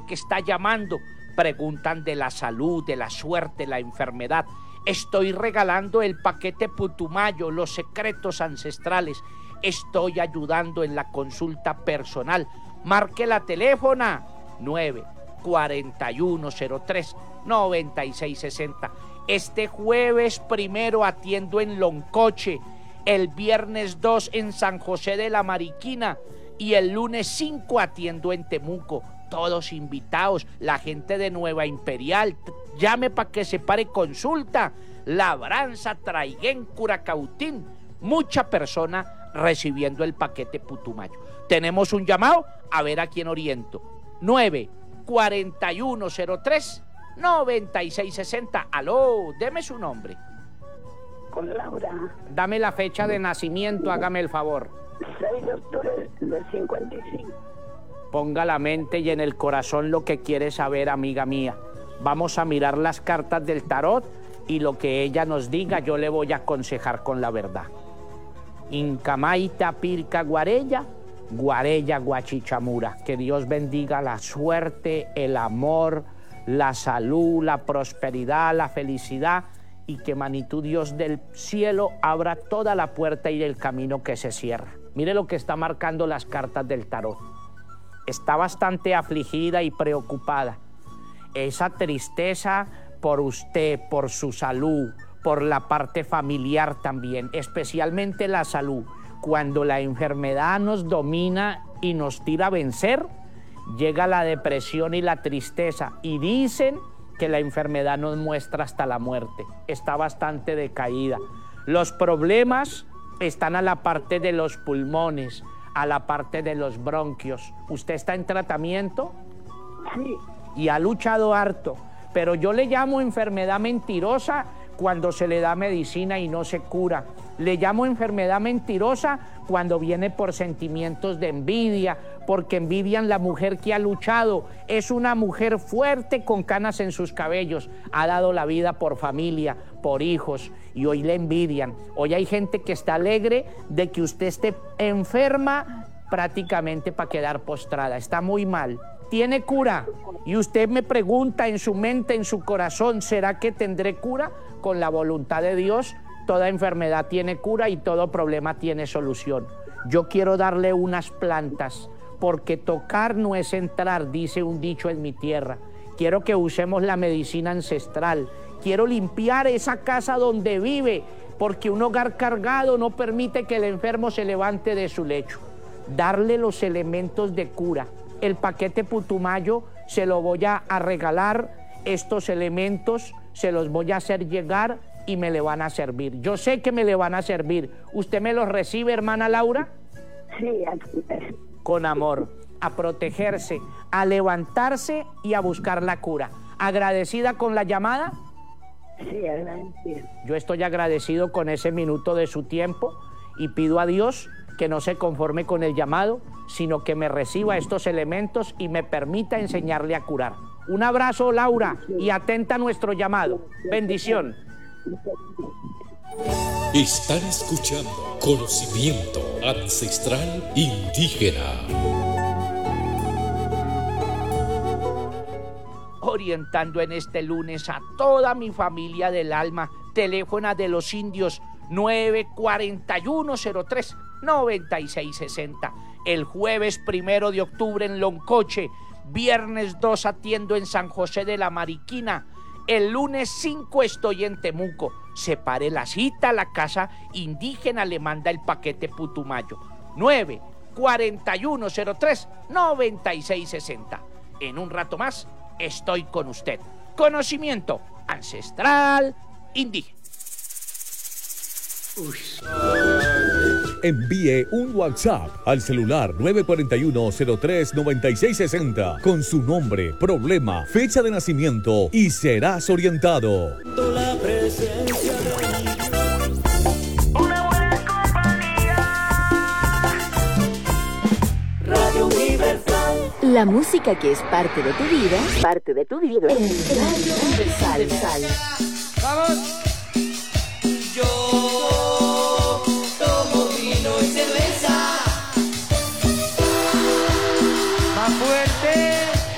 que está llamando, preguntan de la salud, de la suerte, la enfermedad. Estoy regalando el paquete Putumayo, los secretos ancestrales. Estoy ayudando en la consulta personal. Marque la teléfona 94103-9660. Este jueves 1 atiendo en Loncoche, el viernes 2 en San José de la Mariquina y el lunes 5 atiendo en Temuco. Todos invitados, la gente de Nueva Imperial, llame para que se pare consulta. Labranza, Traiguén, Curacautín, mucha persona recibiendo el paquete Putumayo. Tenemos un llamado, a ver a quién oriento. 94103-9660. Aló, deme su nombre. Con Laura. Dame la fecha de nacimiento, hágame el favor. 6 de octubre del 55. Ponga la mente y en el corazón lo que quiere saber, amiga mía. Vamos a mirar las cartas del tarot y lo que ella nos diga yo le voy a aconsejar con la verdad. Incamaita Pirca Guarella, Guarella Guachichamura. Que Dios bendiga la suerte, el amor, la salud, la prosperidad, la felicidad y que Manitou Dios del cielo abra toda la puerta y el camino que se cierra. Mire lo que está marcando las cartas del tarot. Está bastante afligida y preocupada. Esa tristeza por usted, por su salud, por la parte familiar también, especialmente la salud. Cuando la enfermedad nos domina y nos tira a vencer, llega la depresión y la tristeza. Y dicen que la enfermedad nos muestra hasta la muerte. Está bastante decaída. Los problemas están a la parte de los pulmones, a la parte de los bronquios. ¿Usted está en tratamiento? Sí. Y ha luchado harto, pero yo le llamo enfermedad mentirosa cuando se le da medicina y no se cura. Le llamo enfermedad mentirosa cuando viene por sentimientos de envidia, porque envidian la mujer que ha luchado. Es una mujer fuerte con canas en sus cabellos, ha dado la vida por familia, por hijos, y hoy le envidian. Hoy hay gente que está alegre de que usted esté enferma prácticamente para quedar postrada. Está muy mal. ¿Tiene cura? Y usted me pregunta en su mente, en su corazón, ¿será que tendré cura? Con la voluntad de Dios, toda enfermedad tiene cura y todo problema tiene solución. Yo quiero darle unas plantas, porque tocar no es entrar, dice un dicho en mi tierra. Quiero que usemos la medicina ancestral. Quiero limpiar esa casa donde vive, porque un hogar cargado no permite que el enfermo se levante de su lecho. Darle los elementos de cura. El paquete Putumayo se lo voy a regalar, estos elementos se los voy a hacer llegar y me le van a servir. Yo sé que me le van a servir. ¿Usted me los recibe, hermana Laura? Sí, aquí es. Con amor, a protegerse, a levantarse y a buscar la cura. ¿Agradecida con la llamada? Sí, agradecido. Yo estoy agradecido con ese minuto de su tiempo y pido a Dios que no se conforme con el llamado, sino que me reciba estos elementos y me permita enseñarle a curar. Un abrazo, Laura, y atenta a nuestro llamado. Bendición. Están escuchando Conocimiento Ancestral Indígena. Orientando en este lunes a toda mi familia del alma. Teléfono de los indios 94103-9660. El jueves 1 de octubre en Loncoche, viernes 2 atiendo en San José de la Mariquina, el lunes 5 estoy en Temuco. Separe la cita, la casa indígena le manda el paquete Putumayo. 94103-9660. En un rato más estoy con usted. Conocimiento ancestral indígena. Envíe un WhatsApp al celular 941-03-9660 con su nombre, problema, fecha de nacimiento y serás orientado. La presencia de Una buena compañía. Radio Universal. La música que es parte de tu vida. Parte de tu vida. En Radio Universal. ¡Vamos!